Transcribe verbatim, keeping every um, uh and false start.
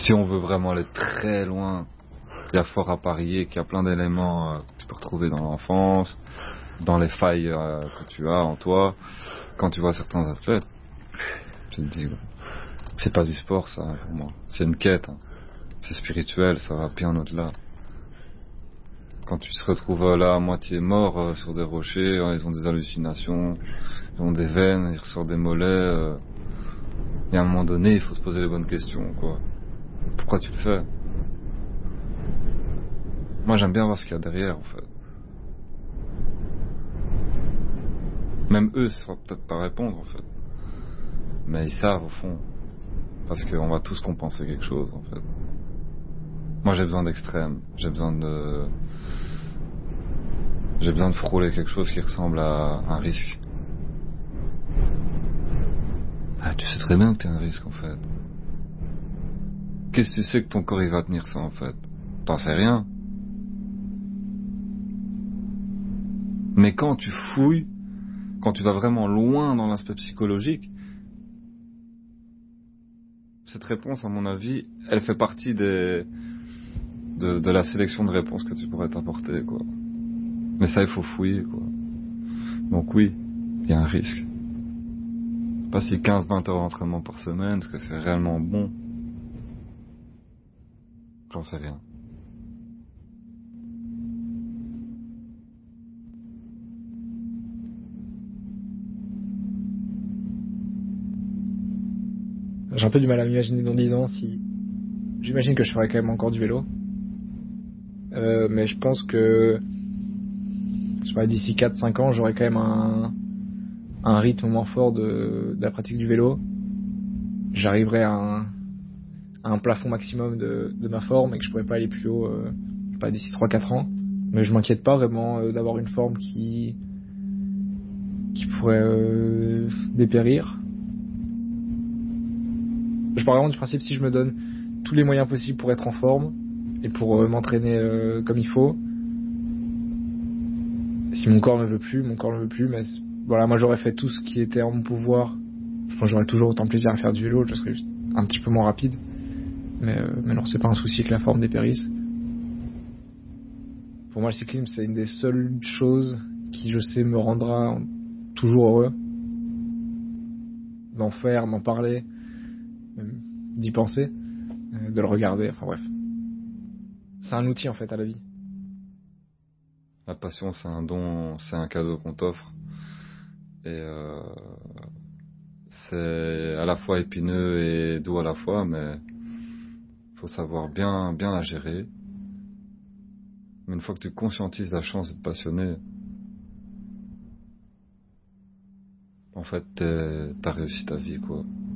Si on veut vraiment aller très loin, il y a fort à parier qu'il y a plein d'éléments euh, que tu peux retrouver dans l'enfance, dans les failles euh, que tu as en toi. Quand tu vois certains athlètes, tu te dis, c'est pas du sport ça pour moi, c'est une quête, hein. C'est spirituel, ça va bien au-delà. Quand tu te retrouves là à moitié mort euh, sur des rochers, euh, ils ont des hallucinations, ils ont des veines, ils ressortent des mollets. Euh, et à un moment donné, il faut se poser les bonnes questions, quoi. Pourquoi tu le fais? Moi, j'aime bien voir ce qu'il y a derrière, en fait. Même eux, ça va peut-être pas répondre, en fait. Mais ils savent, au fond. Parce qu'on va tous compenser quelque chose, en fait. Moi, j'ai besoin d'extrême. J'ai besoin de... J'ai besoin de frôler quelque chose qui ressemble à un risque. Ah, tu sais très bien que t'es un risque, en fait. Qu'est-ce que tu sais que ton corps, il va tenir ça, en fait? T'en sais rien. Mais quand tu fouilles, quand tu vas vraiment loin dans l'aspect psychologique, cette réponse, à mon avis, elle fait partie des... de, de la sélection de réponses que tu pourrais t'apporter, quoi. Mais ça, il faut fouiller, quoi. Donc oui, il y a un risque. Pas si quinze à vingt heures d'entraînement par semaine, est-ce que c'est réellement bon? J'en sais rien. J'ai un peu du mal à m'imaginer dans dix ans si... J'imagine que je ferai quand même encore du vélo. Euh, mais je pense que... Je sais pas, d'ici quatre à cinq ans, j'aurai quand même un... un rythme moins fort de... de la pratique du vélo. J'arriverai à un... à un plafond maximum de... de ma forme et que je pourrais pas aller plus haut, euh... je sais pas, d'ici trois à quatre ans. Mais je m'inquiète pas vraiment euh, d'avoir une forme qui... qui pourrait euh... dépérir. Je pars vraiment du principe, si je me donne tous les moyens possibles pour être en forme et pour euh, m'entraîner euh, comme il faut, si mon corps ne veut plus, mon corps ne veut plus, mais voilà, moi j'aurais fait tout ce qui était en mon pouvoir. Je pense que j'aurais toujours autant de plaisir à faire du vélo, je serais juste un petit peu moins rapide, mais, euh, mais non, c'est pas un souci que la forme dépérisse. Pour moi, le cyclisme, c'est une des seules choses qui, je sais, me rendra toujours heureux. D'en faire, d'en parler, même d'y penser, euh, de le regarder, enfin bref. C'est un outil en fait à la vie. La passion, c'est un don, c'est un cadeau qu'on t'offre. Et euh, c'est à la fois épineux et doux à la fois, mais il faut savoir bien, bien la gérer. Mais une fois que tu conscientises la chance d'être passionné, en fait, t'as réussi ta vie, quoi.